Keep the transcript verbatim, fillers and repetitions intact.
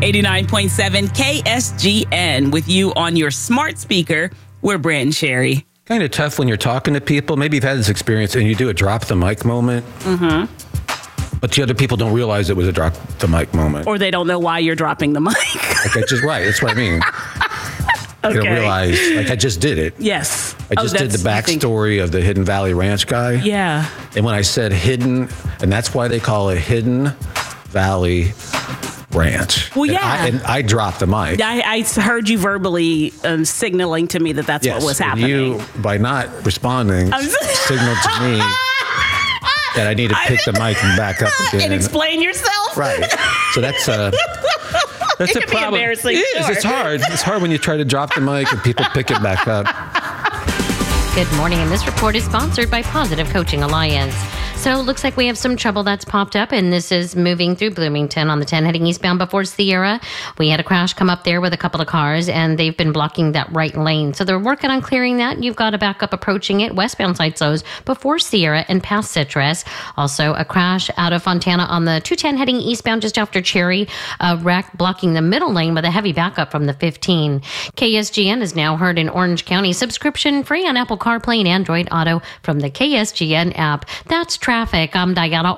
eighty-nine point seven K S G N with you on your smart speaker. We're Brent and Sherry. Kind of tough when you're talking to people. Maybe you've had this experience and you do a drop the mic moment. Mm-hmm. But the other people don't realize it was a drop the mic moment. Or they don't know why you're dropping the mic. Okay, just right. That's what I mean. Okay. They don't realize, like, I just did it. Yes. I just oh, did the backstory of the Hidden Valley Ranch guy. Yeah. And when I said hidden, and that's why they call it Hidden Valley Ranch. Well, and yeah. I, and I dropped the mic. I, I heard you verbally um, signaling to me that that's yes, what was and happening. you, by not responding, signaled to me that I need to pick the mic and back up again. And explain yourself. Right. So that's uh, that's It a can be problem. embarrassing, It is. sure. It's hard. It's hard when you try to drop the mic and people pick it back up. Good morning, and this report is sponsored by Positive Coaching Alliance. So it looks like we have some trouble that's popped up, and this is moving through Bloomington on the ten heading eastbound before Sierra. We had a crash come up there with a couple of cars, and they've been blocking that right lane. So they're working on clearing that. You've got a backup approaching it, westbound side slows before Sierra and past Citrus. Also, a crash out of Fontana on the two ten heading eastbound just after Cherry. A wreck blocking the middle lane with a heavy backup from the fifteen. K S G N is now heard in Orange County. Subscription free on Apple CarPlay and Android Auto from the K S G N app. That's traffic. I'm Diana